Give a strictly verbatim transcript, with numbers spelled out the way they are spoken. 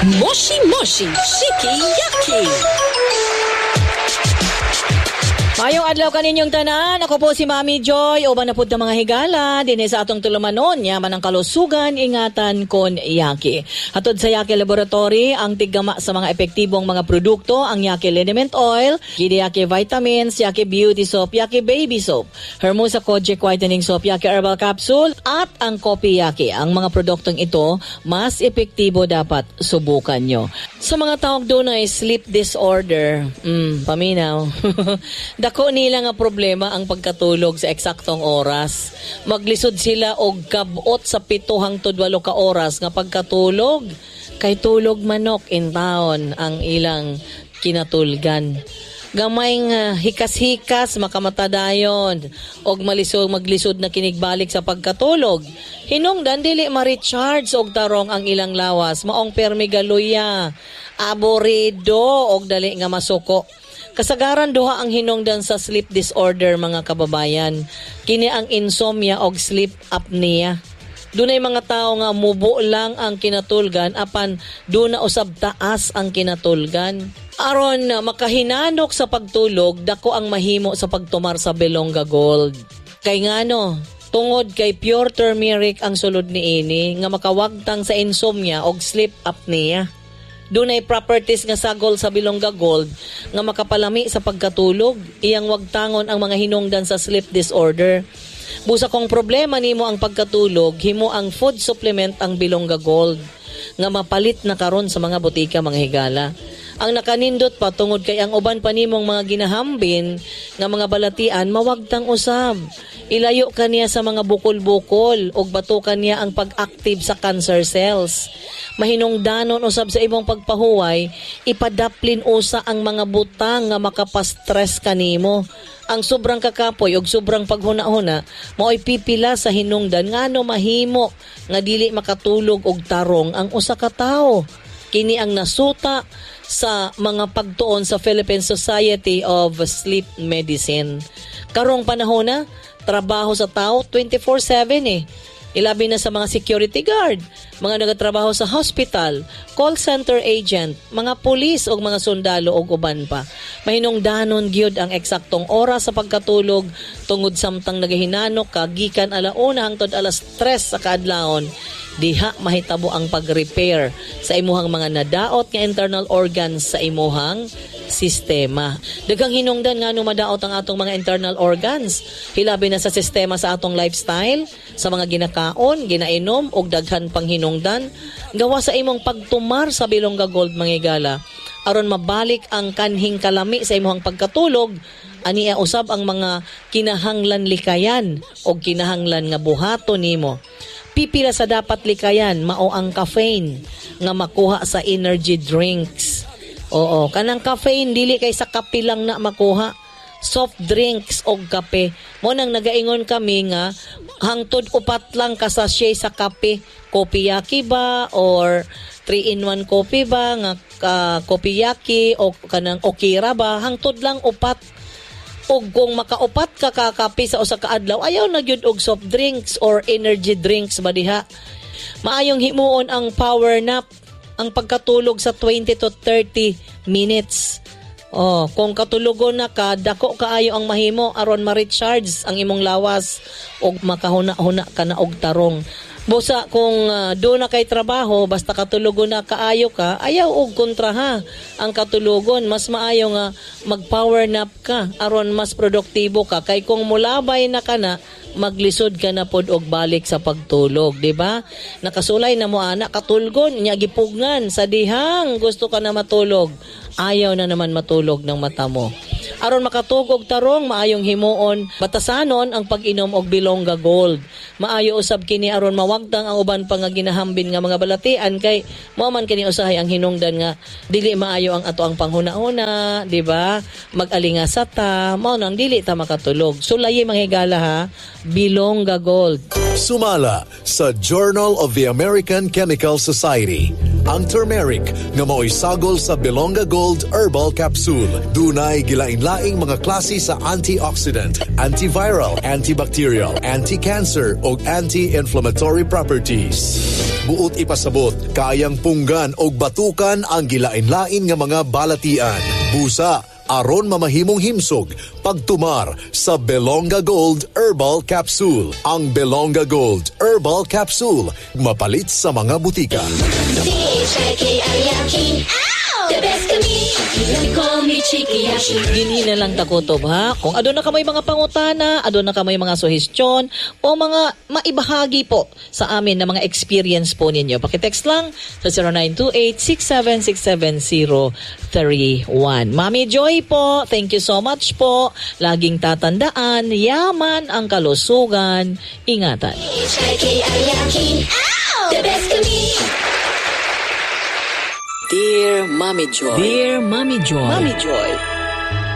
Moshi Moshi Shiki Yaki. Mayong adlaw kaninyong tanan, ako po si Mami Joy, uban na po ng mga higala, din sa atong tulumanon, yaman ang kalusugan, ingatan kon Yaki. Hatod sa Yaki Laboratory, ang tiggama sa mga epektibong mga produkto, ang Yaki Liniment Oil, Gidi Yaki Vitamins, Yaki Beauty Soap, Yaki Baby Soap, Hermosa Kojic Whitening Soap, Yaki Herbal Capsule, at ang Kopi Yaki. Ang mga produktong ito, mas epektibo dapat subukan nyo. Sa mga tawag doon ay sleep disorder, mm, paminaw, dako nila nga problema ang pagkatulog sa eksaktong oras. Maglisod sila og kabot sa pito hangtod walo ka oras nga pagkatulog. Kay tulog manok in taon ang ilang kinatulgan. Gamay nga hikas-hikas makamata dayon og malisod maglisod na kinigbalik sa pagkatulog. Hinungdan dili ma-recharge og tarong ang ilang lawas, maong permigaluya, aborido og dali nga masuko. Kasagaran duha ang hinungdan sa sleep disorder mga kababayan. Kini ang insomnia o sleep apnea. Dunay mga tao nga mubo lang ang kinatulgan apan duna usab taas ang kinatulgan. Aron makahinanok sa pagtulog, dako ang mahimo sa pagtumar sa Belonga Gold. Kay ngano, tungod kay pure turmeric ang sulod niini nga makawagtang sa insomnia o sleep apnea. Dunay properties nga sagol sa Belonga Gold nga makapalami sa pagkatulog, iyang wagtangon ang mga hinungdan sa sleep disorder. Busa kong problema nimo ang pagkatulog, himo ang food supplement ang Belonga Gold nga mapalit na karon sa mga botika mga higala. Ang nakanindot pa tungod kay ang uban pa nimong mga ginahambin nga mga balatian mawagtang usab. Ilayo kaniya sa mga bukol-bukol ug batukan niya ang pag-active sa cancer cells. Mahinungdanon usab sa imong pagpahuway, ipadaplin usa ang mga butang nga makapastress kanimo. Ang sobrang kakapoy ug sobrang paghuna-huna mao'y pipila sa hinungdan ngano mahimo nga dili makatulog og tarong ang usa ka tawo. Kini ang nasuta sa mga pagtuon sa Philippine Society of Sleep Medicine. Karong panahon na, trabaho sa tao twenty-four seven eh. Ilabi na sa mga security guard, mga nagatrabaho sa hospital, call center agent, mga pulis o mga sundalo o uban pa. Mahinungdanon gyud ang eksaktong oras sa pagkatulog tungod samtang nagahinanok ka gikan alauna hangtod alas tres sa kaadlawon. Diha mahitabo ang pag-repair sa imuhang mga nadaot nga internal organs sa imuhang sistema. Daghang hinungdan nga no madaot ang atong mga internal organs. Hilabi na sa sistema sa atong lifestyle, sa mga ginakaon, ginainom og daghan pang hinungdan gawa sa imong pagtumar sa Belonga Gold mga higala. Aron mabalik ang kanhing kalami sa imong pagkatulog, aniya usab ang mga kinahanglan likayan o kinahanglan nga buhaton nimo. Pipila sa dapat likayan mao ang caffeine nga makuha sa energy drinks. Oo, kanang caffeine dili kay sa kape lang na makuha. Soft drinks o kape. Mo nang nagaingon kami nga hangtod upat lang ka sachet sa kape. Kopi Yaki ba or three in one coffee ba nga uh, Kopi Yaki o kanang Okira ba hangtod lang upat. Og kung makaupat ka kakape sa usa ka adlaw, ayaw na gyud og soft drinks or energy drinks ba diha. Maayong himuon ang power nap, ang pagkatulog sa twenty to thirty minutes. Oh, kung katulogon na ka, dako kaayo ang mahimo aron ma-recharge ang imong lawas og makahuna-huna ka na og tarong. Busa kung uh, doon na kay trabaho, basta katulogon na kaayo ka, ayaw og kontra ha. Ang katulogon, mas maayo nga mag-power nap ka, aron mas produktibo ka. Kay kung mulabay na ka na, maglisod ka na pod og balik sa pagtulog, di ba? Nakasulay na mo ana, katulgon, nya gipugnan sa dihang gusto ka na matulog. Ayaw na naman matulog ng mata mo. Aron makatugog tarong, maayong himuon, batasanon ang pag-inom og Belonga Gold. Maayo usab kini aron mawagtang ang uban pa nga ginahambin nga mga balatian kay mao man kini usahay ang hinungdan nga dili maayo ang ato ang panghuna-una, di ba? Mag-alinga sa ta, mao nang dili ta makatulog. Sulayi mga higala ha, Belonga Gold. Sumala sa Journal of the American Chemical Society ang turmeric nga mao'y sagol sa Belonga Gold Herbal Capsule. Dunay gilain-laing mga klase sa antioxidant, antiviral, antibacterial, anti-cancer o anti-inflammatory properties. buot ipasabot, kayang punggan o batukan ang gilain-lain nga mga balatian. Busa, aron mamahimong himsog, pagtumar sa Belonga Gold Herbal Capsule. Ang Belonga Gold Herbal Capsule, mapalit sa mga butika. The best to me, you call me Chiki Yashi. Dili na lang takutob ha. Kung adon na kamay mga pangutana, adon na kamay mga suhestyon o mga maibahagi po sa amin na mga experience po ninyo. Pakitext lang sa zero nine two eight, six seven six seven zero three one. Mami Joy po, thank you so much po. Laging tatandaan, yaman ang kalusugan. Ingatan. The best to me. Dear Mommy Joy. Dear Mommy Joy. Mommy Joy.